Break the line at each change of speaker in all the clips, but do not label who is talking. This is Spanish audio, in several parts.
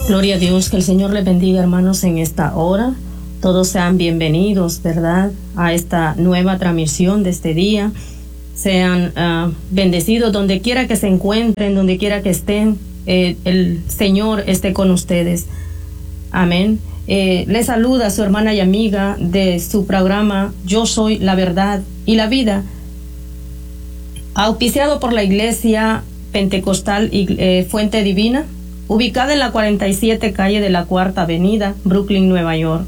Gloria a Dios, que el Señor les bendiga, hermanos, en esta hora. Todos sean bienvenidos, ¿verdad?, a esta nueva transmisión de este día. Sean bendecidos donde quiera que se encuentren, donde quiera que estén. El Señor esté con ustedes. Amén. Les saluda su hermana y amiga de su programa Yo Soy la Verdad y la Vida, auspiciado por la Iglesia Pentecostal Fuente Divina, ubicada en la 47 calle de la Cuarta Avenida, Brooklyn, Nueva York.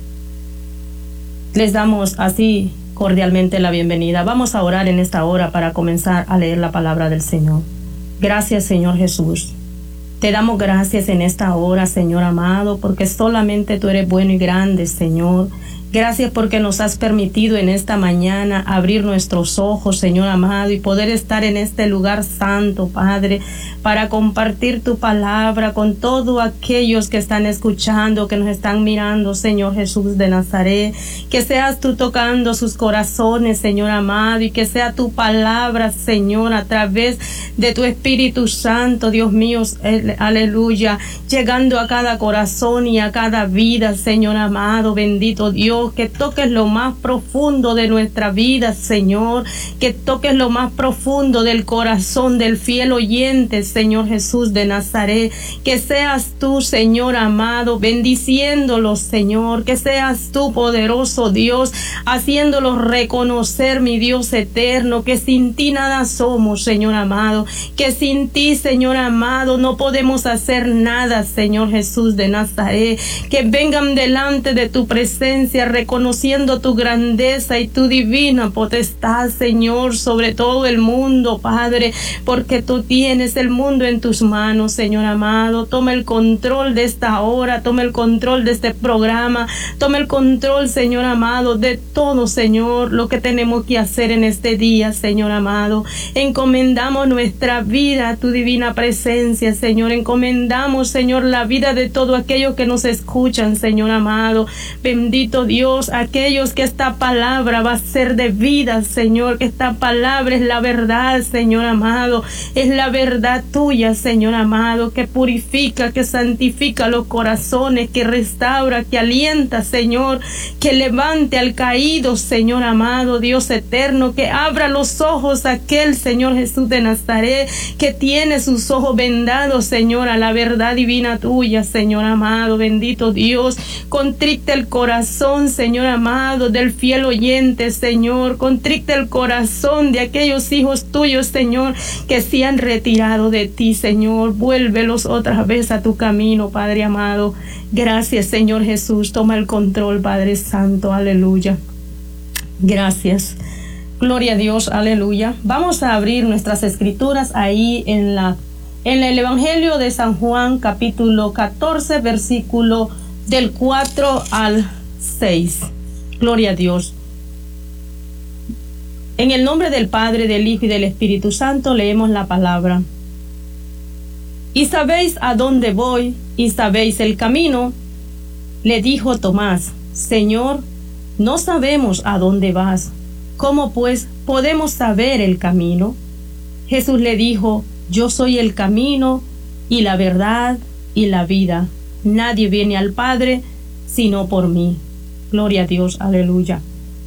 Les damos así cordialmente la bienvenida. Vamos a orar en esta hora para comenzar a leer la palabra del Señor. Gracias, Señor Jesús. Te damos gracias en esta hora, Señor amado, porque solamente tú eres bueno y grande, Señor. Gracias porque nos has permitido en esta mañana abrir nuestros ojos, Señor amado, y poder estar en este lugar santo, Padre, para compartir tu palabra con todos aquellos que están escuchando, que nos están mirando, Señor Jesús de Nazaret. Que seas tú tocando sus corazones, Señor amado, y que sea tu palabra, Señor, a través de tu Espíritu Santo, Dios mío, aleluya, llegando a cada corazón y a cada vida, Señor amado, bendito Dios. Que toques lo más profundo de nuestra vida, Señor, que toques lo más profundo del corazón del fiel oyente, Señor Jesús de Nazaret. Que seas tú, Señor amado, bendiciéndolos, Señor, que seas tú, poderoso Dios, haciéndolos reconocer, mi Dios eterno, que sin ti nada somos, Señor amado, que sin ti, Señor amado, no podemos hacer nada, Señor Jesús de Nazaret. Que vengan delante de tu presencia reconociendo tu grandeza y tu divina potestad, Señor, sobre todo el mundo, Padre, porque tú tienes el mundo en tus manos, Señor amado. Toma el control de esta hora, toma el control de este programa, toma el control, Señor amado, de todo, Señor, lo que tenemos que hacer en este día, Señor amado. Encomendamos nuestra vida a tu divina presencia, Señor. Encomendamos, Señor, la vida de todos aquellos que nos escuchan, Señor amado. Bendito Dios, aquellos que esta palabra va a ser de vida, Señor, que esta palabra es la verdad, Señor amado, es la verdad tuya, Señor amado, que purifica, que santifica los corazones, que restaura, que alienta, Señor, que levante al caído, Señor amado, Dios eterno, que abra los ojos a aquel, Señor Jesús de Nazaret, que tiene sus ojos vendados, Señor, a la verdad divina tuya, Señor amado, bendito Dios. Contricta el corazón, Señor amado, del fiel oyente, Señor. Contricta el corazón de aquellos hijos tuyos, Señor, que se han retirado de ti, Señor. Vuélvelos otra vez a tu camino, Padre amado. Gracias, Señor Jesús. Toma el control, Padre Santo. Aleluya. Gracias. Gloria a Dios. Aleluya. Vamos a abrir nuestras escrituras ahí en el Evangelio de San Juan, capítulo 14, versículo del 4 al 6. Gloria a Dios. En el nombre del Padre, del Hijo y del Espíritu Santo leemos la palabra. ¿Y sabéis a dónde voy? ¿Y sabéis el camino? Le dijo Tomás: Señor, no sabemos a dónde vas. ¿Cómo pues podemos saber el camino? Jesús le dijo: Yo soy el camino y la verdad y la vida. Nadie viene al Padre sino por mí. Gloria a Dios, aleluya.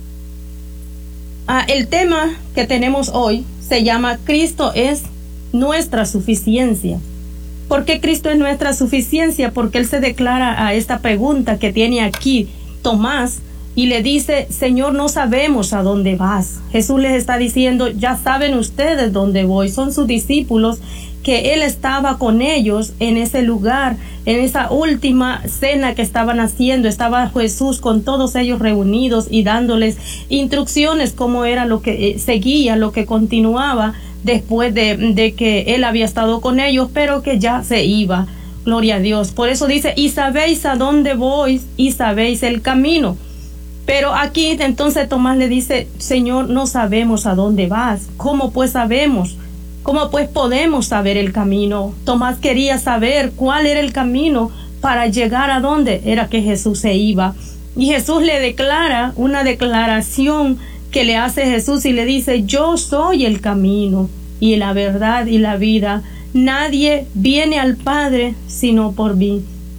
El tema que tenemos hoy se llama Cristo es nuestra suficiencia. ¿Por qué Cristo es nuestra suficiencia? Porque Él se declara a esta pregunta que tiene aquí Tomás y le dice: Señor, no sabemos a dónde vas. Jesús les está diciendo: ya saben ustedes dónde voy. Son sus discípulos, que Él estaba con ellos en ese lugar, en esa última cena que estaban haciendo. Estaba Jesús con todos ellos reunidos y dándoles instrucciones cómo era lo que seguía, lo que continuaba después de que Él había estado con ellos, pero que ya se iba. Gloria a Dios. Por eso dice: y sabéis a dónde voy y sabéis el camino. Pero aquí entonces Tomás le dice: Señor, no sabemos a dónde vas. ¿Cómo pues sabemos? ¿Cómo pues podemos saber el camino? Tomás quería saber cuál era el camino para llegar a dónde era que Jesús se iba. Y Jesús le declara una declaración que le hace Jesús y le dice: yo soy el camino y la verdad y la vida. Nadie viene al Padre sino por mí.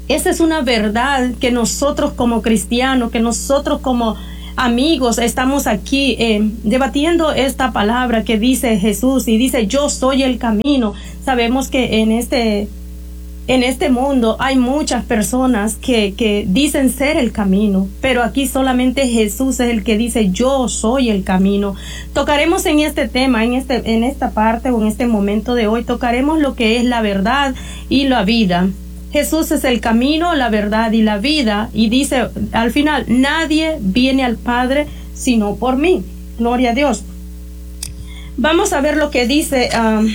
Esa es una verdad que nosotros como cristianos, que nosotros como amigos estamos aquí debatiendo esta palabra que dice Jesús y dice yo soy el camino. Sabemos que en este mundo hay muchas personas que dicen ser el camino, pero aquí solamente Jesús es el que dice yo soy el camino. Tocaremos en este tema, en esta parte o en este momento de hoy, tocaremos lo que es la verdad y la vida. Jesús es el camino, la verdad y la vida, y dice al final, nadie viene al Padre sino por mí. Gloria a Dios. Vamos a ver lo que dice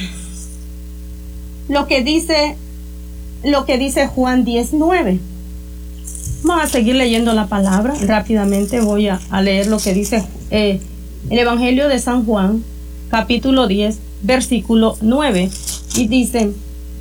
Juan 19. Vamos a seguir leyendo la palabra. Rápidamente voy a leer lo que dice el Evangelio de San Juan, capítulo 10, versículo 9. Y dice: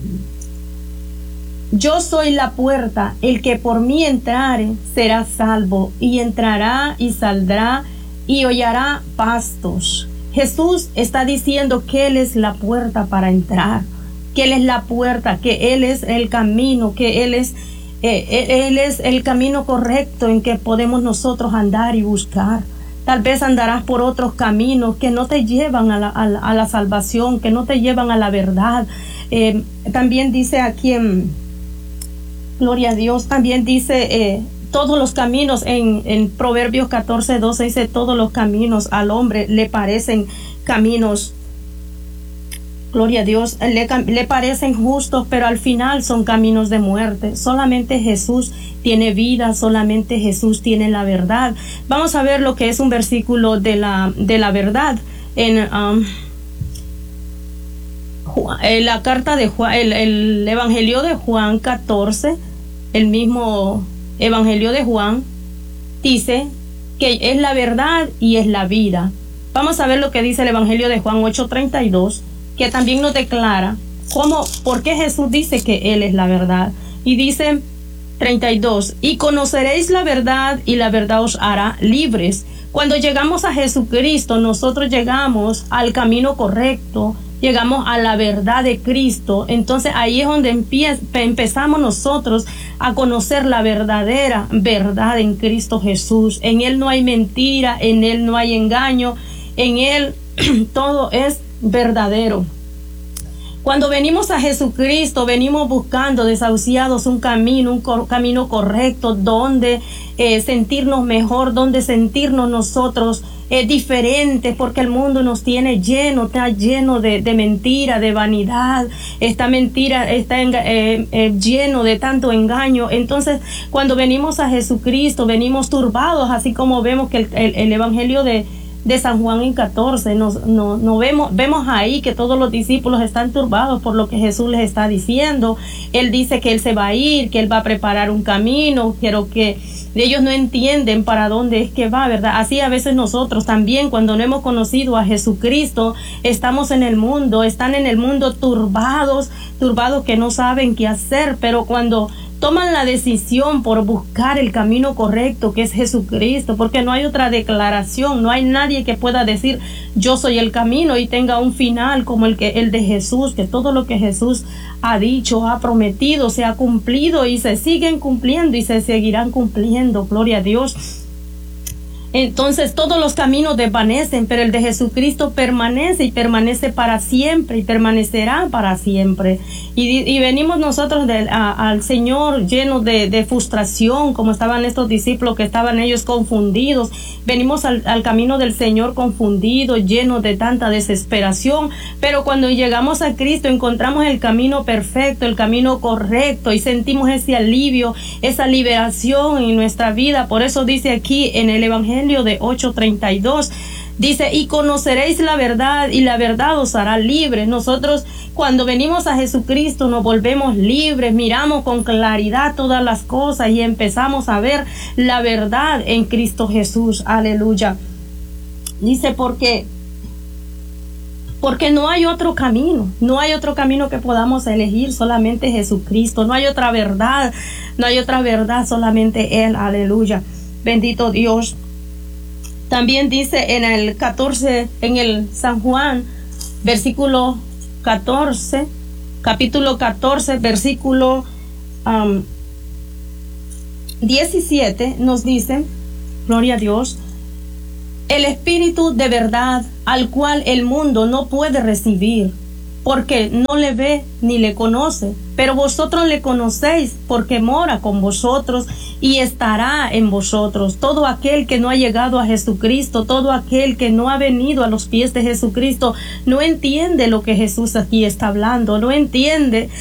yo soy la puerta, el que por mí entrare será salvo, y entrará y saldrá y hollará pastos. Jesús está diciendo que Él es la puerta para entrar, que Él es la puerta, que Él es el camino, que Él es el camino correcto en que podemos nosotros andar y buscar. Tal vez andarás por otros caminos que no te llevan a la salvación, que no te llevan a la verdad. También dice aquí Gloria a Dios, también dice todos los caminos en Proverbios 14:12 dice todos los caminos al hombre le parecen caminos, gloria a Dios, le parecen justos, pero al final son caminos de muerte. Solamente Jesús tiene vida, solamente Jesús tiene la verdad. Vamos a ver lo que es un versículo de la verdad en la carta de Juan, el Evangelio de Juan 14. El mismo Evangelio de Juan dice que es la verdad y es la vida. Vamos a ver lo que dice el Evangelio de Juan 8:32, que también nos declara por qué Jesús dice que Él es la verdad. Y dice 32, y conoceréis la verdad y la verdad os hará libres. Cuando llegamos a Jesucristo, nosotros llegamos al camino correcto, llegamos a la verdad de Cristo. Entonces ahí es donde empezamos nosotros a conocer la verdadera verdad en Cristo Jesús. En Él no hay mentira, en Él no hay engaño, en Él todo es verdadero. Cuando venimos a Jesucristo, venimos buscando desahuciados un camino correcto, donde sentirnos mejor, donde sentirnos nosotros diferentes, porque el mundo nos tiene está lleno de mentira, de vanidad, esta mentira está lleno de tanto engaño. Entonces, cuando venimos a Jesucristo, venimos turbados, así como vemos que el Evangelio de San Juan en 14, vemos ahí que todos los discípulos están turbados por lo que Jesús les está diciendo. Él dice que Él se va a ir, que Él va a preparar un camino, pero que ellos no entienden para dónde es que va, ¿verdad? Así a veces nosotros también, cuando no hemos conocido a Jesucristo, están en el mundo turbados que no saben qué hacer, pero cuando toman la decisión por buscar el camino correcto, que es Jesucristo, porque no hay otra declaración, no hay nadie que pueda decir yo soy el camino y tenga un final como el de Jesús, que todo lo que Jesús ha dicho, ha prometido, se ha cumplido y se siguen cumpliendo y se seguirán cumpliendo. Gloria a Dios. Entonces todos los caminos desvanecen, pero el de Jesucristo permanece y permanece para siempre y permanecerá para siempre. Y venimos nosotros al Señor llenos de frustración, como estaban estos discípulos que estaban ellos confundidos. Venimos al camino del Señor confundidos, llenos de tanta desesperación, pero cuando llegamos a Cristo encontramos el camino perfecto, el camino correcto, y sentimos ese alivio, esa liberación en nuestra vida. Por eso dice aquí en el Evangelio de 8:32, dice, y conoceréis la verdad y la verdad os hará libres. Nosotros cuando venimos a Jesucristo nos volvemos libres, miramos con claridad todas las cosas y empezamos a ver la verdad en Cristo Jesús. Aleluya. Dice porque no hay otro camino que podamos elegir, solamente Jesucristo. No hay otra verdad, solamente Él. Aleluya. Bendito Dios. También dice en el 14, en el San Juan, versículo 14, capítulo 14, versículo 17 nos dice, gloria a Dios, el Espíritu de verdad al cual el mundo no puede recibir, porque no le ve ni le conoce, pero vosotros le conocéis porque mora con vosotros y estará en vosotros. Todo aquel que no ha llegado a Jesucristo, todo aquel que no ha venido a los pies de Jesucristo, no entiende lo que Jesús aquí está hablando, no entiende